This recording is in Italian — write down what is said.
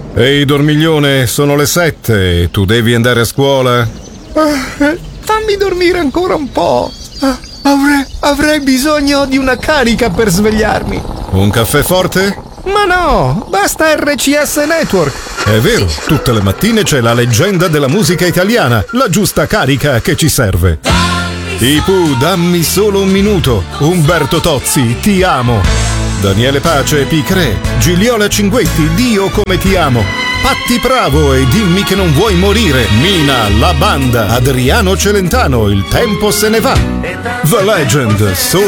Ehi dormiglione, sono le 7, tu devi andare a scuola? Fammi dormire ancora un po'. Avrei bisogno di una carica per svegliarmi. Un caffè forte? Ma no, basta RCS Network. È vero, tutte le mattine c'è la leggenda della musica italiana, la giusta carica che ci serve. I Pooh, dammi solo un minuto. Umberto Tozzi, ti amo. Daniele Pace, Picré, Gigliola Cinguetti, Dio come ti amo. Patti Bravo e Dimmi che non vuoi morire. Mina, La Banda, Adriano Celentano, Il tempo se ne va. The Legend, solo